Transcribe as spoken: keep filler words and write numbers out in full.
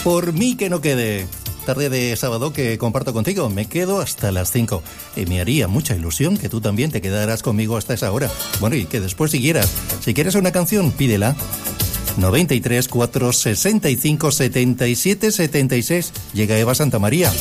Por mí que no quede. Tarde de sábado que comparto contigo. Me quedo hasta las cinco. Y me haría mucha ilusión que tú también te quedaras conmigo hasta esa hora. Bueno, y que después siguieras. Si quieres una canción, pídela. noventa y tres, cuatro, sesenta y cinco, setenta y siete, setenta y seis. Llega Eva Santamaría.